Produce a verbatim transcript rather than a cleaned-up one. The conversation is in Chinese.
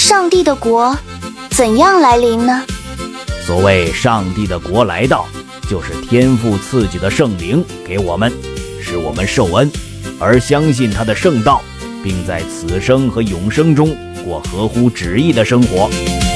上帝的国怎样来临呢？ 所谓上帝的国来到，就是天父赐予的圣灵给我们，使我们受恩，而相信他的圣道，并在此生和永生中过合乎旨意的生活。